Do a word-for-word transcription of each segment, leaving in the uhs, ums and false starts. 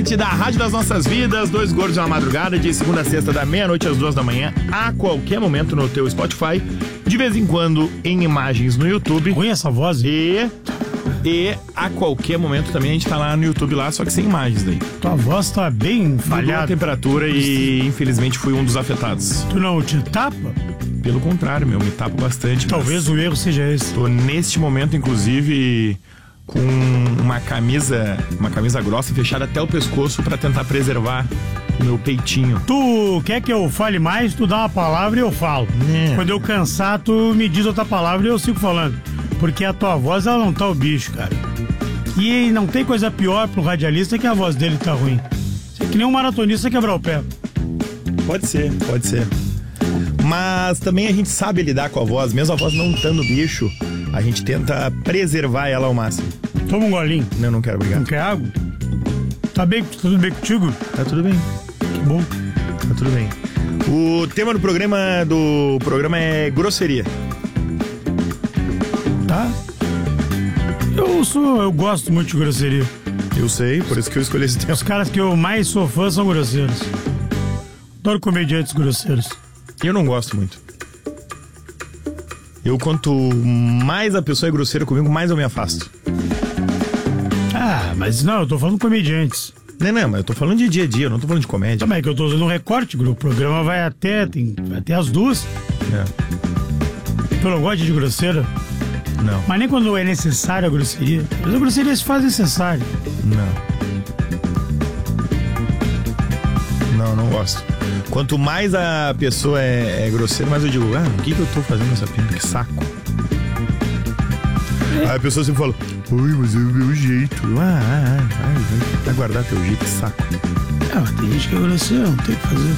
Sete da Rádio das Nossas Vidas, dois gordos na madrugada, de segunda a sexta, da meia-noite às duas da manhã, a qualquer momento no teu Spotify, de vez em quando em imagens no YouTube. Ruim essa voz, hein? E, e a qualquer momento também a gente tá lá no YouTube lá, só que sem imagens daí. Tua voz tá bem Mudou a falhada. temperatura e infelizmente fui um dos afetados. Tu não te tapa? Pelo contrário, meu, me tapo bastante. Talvez o erro seja esse. Tô neste momento, inclusive, com uma camisa, uma camisa grossa fechada até o pescoço pra tentar preservar o meu peitinho. Tu quer que eu fale mais, tu dá uma palavra e eu falo. É. Quando eu cansar, tu me diz outra palavra e eu sigo falando. Porque a tua voz, ela não tá o bicho, cara. E não tem coisa pior pro radialista que a voz dele tá ruim. Você é que nem um maratonista quebrar o pé. Pode ser, pode ser. Mas também a gente sabe lidar com a voz, mesmo a voz não estando bicho, a gente tenta preservar ela ao máximo. Toma um golinho. Não, não quero, obrigado. Não quer água? Tá bem, tudo bem contigo? Tá tudo bem, Que bom. tá tudo bem. O tema do programa do programa é grosseria. Tá? Eu sou, eu gosto muito de grosseria. Eu sei, por isso que eu escolhi esse tema. Os caras que eu mais sou fã são grosseiros. Adoro comediantes grosseiros. Eu não gosto muito. Eu, quanto mais a pessoa é grosseira comigo, mais eu me afasto. Ah, mas não, eu tô falando comediantes. Não, não, mas eu tô falando de dia a dia, eu não tô falando de comédia. Também é que eu tô usando um recorte, o programa vai até, tem, vai até as duas. É. Tu não gosta de grosseira? Não, Mas nem quando é necessário a grosseria. Mas a grosseria se faz necessário. não. Não, não gosto. Quanto mais a pessoa é, é grosseira, mais eu digo, ah, o que que eu tô fazendo nessa pinta? Que saco. É. Aí a pessoa sempre fala, oi, mas é o meu jeito. Eu, ah, ah, ah, vai, vai guardar teu jeito, que saco. Ah, mas tem gente que é grosseira, não tem o que fazer.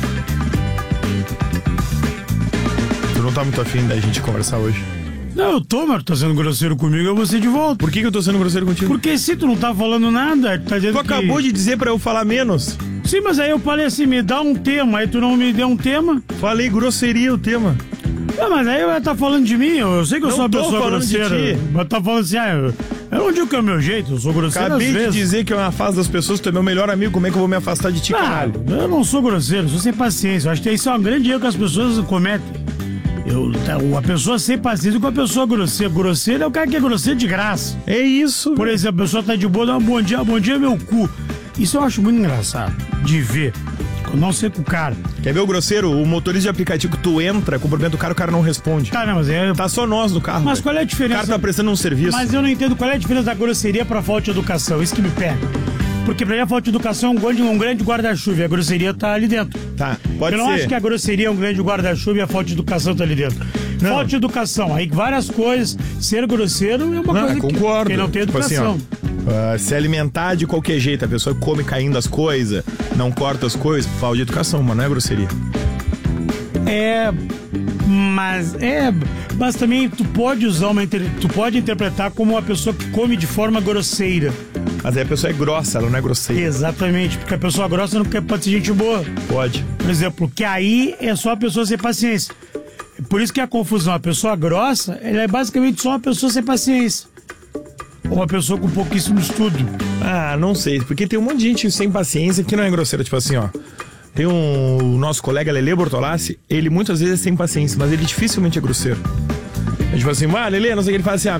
Tu não tá muito afim da gente conversar hoje. Não, eu tô, mas tu tá sendo grosseiro comigo, eu vou ser de volta. Por que que eu tô sendo grosseiro contigo? Porque se tu não tá falando nada, tu tá dizendo Tu que... acabou de dizer pra eu falar menos. Sim, mas aí eu falei assim, me dá um tema, aí tu não me deu um tema. Falei grosseria o tema. Ah, mas aí vai tá falando de mim, eu sei que eu Não sou uma tô pessoa falando de grosseira. ti. Mas tá falando assim, ah, eu, eu não digo que é o meu jeito, eu sou grosseiro Acabei às de vezes. dizer que eu me afasto das pessoas, tu é meu melhor amigo, como é que eu vou me afastar de ti, Ah, caralho? eu não sou grosseiro, eu sou sem paciência. Eu acho que isso é um grande erro que as pessoas cometem. Eu, a pessoa sem paciência com a pessoa grosseira. Grosseiro é o cara que é grosseiro de graça. É isso. Por exemplo, a pessoa tá de boa, dá um bom dia, bom dia, meu cu. Isso eu acho muito engraçado de ver. Eu não sei com o cara. Quer ver o grosseiro? O motorista de aplicativo que tu entra, cumprimenta o cara, o cara não responde. Tá, não, mas é. Tá só nós no carro. Mas velho. qual é a O diferença? cara tá prestando um serviço. Mas eu não entendo qual é a diferença da grosseria pra falta de educação. Isso que me pega. Porque pra mim a falta de educação é um grande, um grande guarda-chuva e a grosseria tá ali dentro. Tá, pode eu não ser. acho que a grosseria é um grande guarda-chuva e a falta de educação tá ali dentro. Não. Falta de educação. Aí várias coisas. Ser grosseiro é uma Não, coisa eu concordo. que quem não tem Tipo assim, educação. ó, uh, se alimentar de qualquer jeito, a pessoa come caindo as coisas, não corta as coisas, falta de educação, mas não é grosseria. É, mas é, mas também tu pode usar uma inter- tu pode interpretar como uma pessoa que come de forma grosseira. Mas aí a pessoa é grossa, ela não é grosseira. Exatamente, porque a pessoa grossa não quer pode ser gente boa. Pode. Por exemplo, que aí é só a pessoa sem paciência. Por isso que é a confusão, a pessoa grossa, ela é basicamente só uma pessoa sem paciência. Ou uma pessoa com pouquíssimo estudo. Ah, não sei, porque tem um monte de gente sem paciência que não é grosseira, tipo assim, ó. Tem um o nosso colega Lelê Bortolassi, ele muitas vezes é sem paciência, mas ele dificilmente é grosseiro. É tipo assim, ah, Lelê, não sei o que ele faz assim, ó.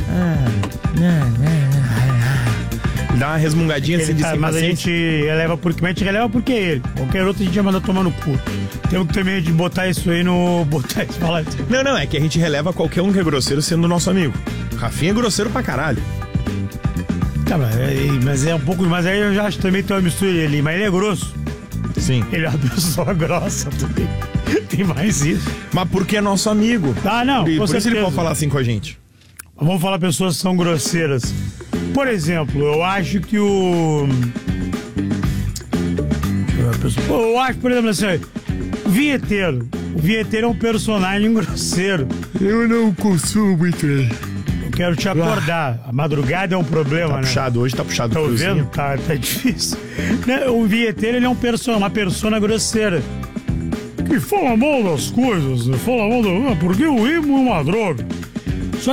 Ele dá uma resmungadinha assim Ele de tá, sem mas a paciência. gente releva porque, a gente releva porque é ele. Qualquer outro a gente ia mandar tomar no cu. Temos que ter medo de botar isso aí no. Botar isso, falar isso. Não, não, é que a gente releva qualquer um que é grosseiro sendo nosso amigo. Rafinha é grosseiro pra caralho. Tá, mas é, mas é um pouco. Mas aí eu já acho que também tem uma mistura ali. Mas ele é grosso. Sim. Ele é uma pessoa grossa também. Tem mais isso. Mas porque é nosso amigo. Ah, não. E com por isso ele certeza. pode falar assim com a gente. Vamos falar pessoas que são grosseiras. Por exemplo, eu acho que o. Deixa eu ver a pessoa. Pô, eu acho, por exemplo, assim, o vinheteiro. O vinheteiro é um personagem grosseiro. Eu não consumo muito ele. Eu quero te acordar. A madrugada é um problema, Tá né? puxado, hoje tá puxado Tá o vendo? friozinho. Tá, tá difícil. Né, o vinheteiro, ele é um perso uma persona grosseira. Que fala mal das coisas, né? Fala mal da... Ah, porque o emo é uma droga.